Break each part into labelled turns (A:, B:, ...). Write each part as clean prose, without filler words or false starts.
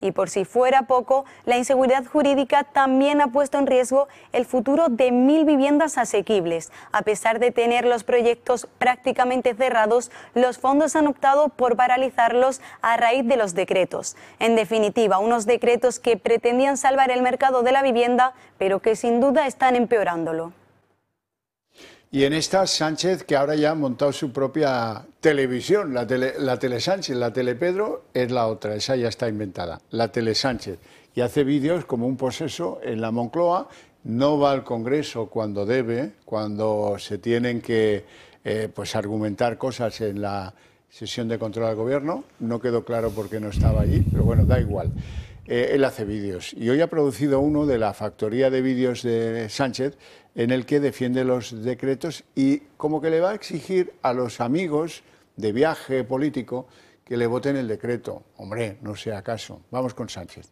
A: Y por si fuera poco, la inseguridad jurídica también ha puesto en riesgo el futuro de 1000 viviendas asequibles. A pesar de tener los proyectos prácticamente cerrados, los fondos han optado por paralizarlos a raíz de los decretos. En definitiva, unos decretos que pretendían salvar el mercado de la vivienda, pero que sin duda están empeorándolo.
B: Y en esta, Sánchez, que ahora ya ha montado su propia televisión, la tele Sánchez, la tele Pedro es la otra, esa ya está inventada, la tele Sánchez. Y hace vídeos como un poseso en la Moncloa, no va al Congreso cuando debe, cuando se tienen que pues argumentar cosas en la sesión de control al Gobierno, no quedó claro por qué no estaba allí, pero bueno, da igual. Él hace vídeos y hoy ha producido uno de la factoría de vídeos de Sánchez en el que defiende los decretos y como que le va a exigir a los amigos de viaje político que le voten el decreto. Hombre, no sea acaso. Vamos con Sánchez.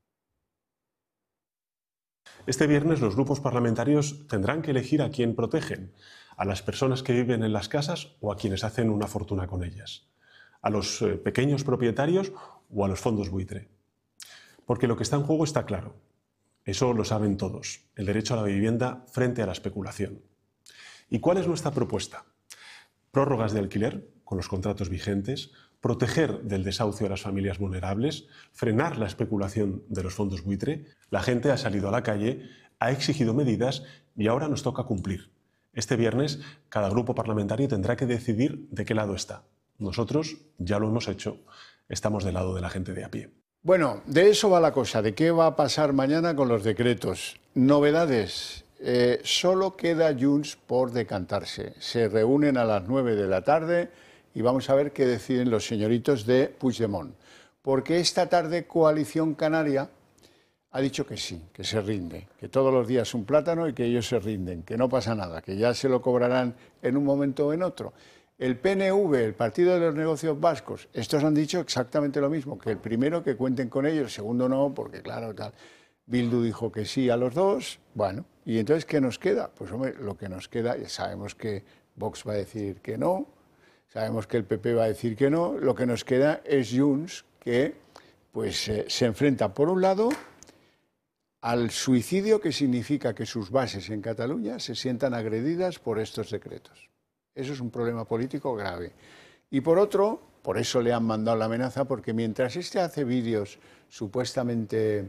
C: Este viernes los grupos parlamentarios tendrán que elegir a quién protegen, a las personas que viven en las casas o a quienes hacen una fortuna con ellas, a los pequeños propietarios o a los fondos buitre. Porque lo que está en juego está claro. Eso lo saben todos, el derecho a la vivienda frente a la especulación. ¿Y cuál es nuestra propuesta? Prórrogas de alquiler con los contratos vigentes, proteger del desahucio a las familias vulnerables, frenar la especulación de los fondos buitre. La gente ha salido a la calle, ha exigido medidas y ahora nos toca cumplir. Este viernes cada grupo parlamentario tendrá que decidir de qué lado está. Nosotros ya lo hemos hecho, estamos del lado de la gente de a pie.
B: Bueno, de eso va la cosa, de qué va a pasar mañana con los decretos. Novedades, solo queda Junts por decantarse. Se reúnen a las 9 de la tarde y vamos a ver qué deciden los señoritos de Puigdemont. Porque esta tarde Coalición Canaria ha dicho que sí, que se rinde, que todos los días un plátano y que ellos se rinden, que no pasa nada, que ya se lo cobrarán en un momento o en otro. El PNV, el Partido de los Negocios Vascos, estos han dicho exactamente lo mismo, que el primero que cuenten con ellos, el segundo no, porque claro, tal. Bildu dijo que sí a los dos, bueno, ¿y entonces qué nos queda? Pues hombre, lo que nos queda, ya sabemos que Vox va a decir que no, sabemos que el PP va a decir que no, lo que nos queda es Junts, que pues se enfrenta por un lado al suicidio, que significa que sus bases en Cataluña se sientan agredidas por estos decretos. Eso es un problema político grave. Y por otro, por eso le han mandado la amenaza, porque mientras este hace vídeos supuestamente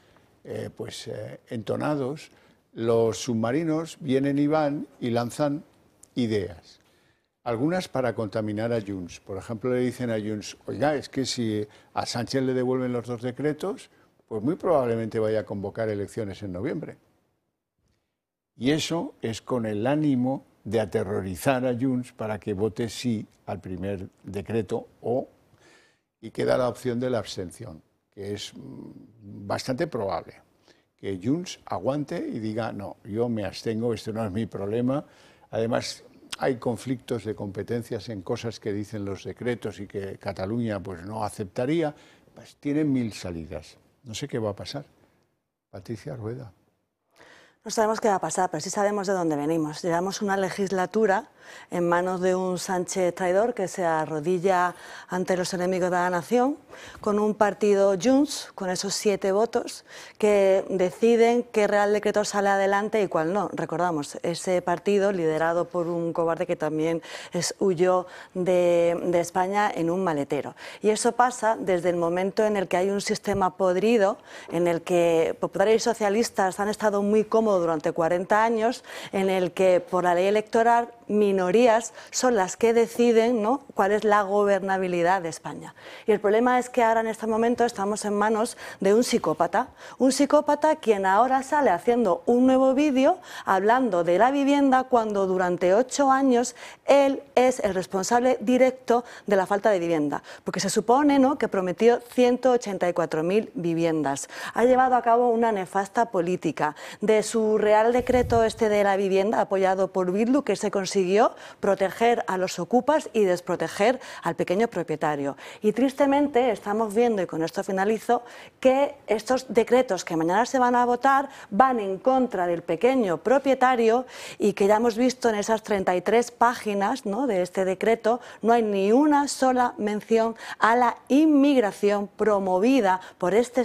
B: entonados, los submarinos vienen y van y lanzan ideas. Algunas para contaminar a Junts. Por ejemplo, le dicen a Junts, oiga, es que si a Sánchez le devuelven los dos decretos, pues muy probablemente vaya a convocar elecciones en noviembre. Y eso es con el ánimo de aterrorizar a Junts para que vote sí al primer decreto y queda la opción de la abstención, que es bastante probable, que Junts aguante y diga, no, yo me abstengo, esto no es mi problema. Además, hay conflictos de competencias en cosas que dicen los decretos y que Cataluña pues no aceptaría, pues tienen 1000 salidas. No sé qué va a pasar. Patricia Rueda.
D: No sabemos qué va a pasar, pero sí sabemos de dónde venimos. Llevamos una legislatura en manos de un Sánchez traidor que se arrodilla ante los enemigos de la nación, con un partido Junts, con esos 7 votos, que deciden qué Real Decreto sale adelante y cuál no. Recordamos, ese partido liderado por un cobarde que también huyó de España en un maletero. Y eso pasa desde el momento en el que hay un sistema podrido, en el que populares y socialistas han estado muy cómodos durante 40 años, en el que por la ley electoral minorías son las que deciden, ¿no?, cuál es la gobernabilidad de España. Y el problema es que ahora en este momento estamos en manos de un psicópata quien ahora sale haciendo un nuevo vídeo hablando de la vivienda cuando durante 8 años él es el responsable directo de la falta de vivienda, porque se supone, ¿no?, que prometió 184.000 viviendas. Ha llevado a cabo una nefasta política de su Real Decreto de la vivienda apoyado por Bildu, que se considera consiguió proteger a los ocupas y desproteger al pequeño propietario. Y tristemente estamos viendo, y con esto finalizo, que estos decretos que mañana se van a votar van en contra del pequeño propietario y que ya hemos visto en esas 33 páginas, ¿no?, de este decreto, no hay ni una sola mención a la inmigración promovida por este